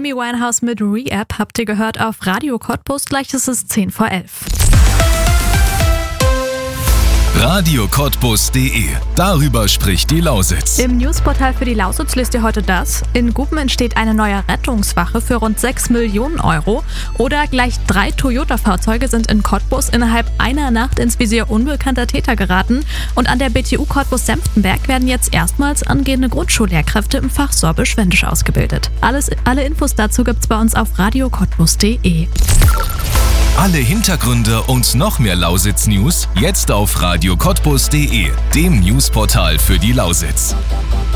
Amy Winehouse mit Re-App habt ihr gehört auf Radio Cottbus, gleich ist es 10:11. radiocottbus.de. Darüber spricht die Lausitz. Im Newsportal für die Lausitz lest ihr heute das: In Guben entsteht eine neue Rettungswache für rund 6 Millionen Euro. Oder gleich 3 Toyota-Fahrzeuge sind in Cottbus innerhalb einer Nacht ins Visier unbekannter Täter geraten. Und an der BTU Cottbus-Senftenberg werden jetzt erstmals angehende Grundschullehrkräfte im Fach Sorbisch-Wendisch ausgebildet. Alle Infos dazu gibt's bei uns auf radiocottbus.de. Alle Hintergründe und noch mehr Lausitz-News jetzt auf radiocottbus.de, dem Newsportal für die Lausitz.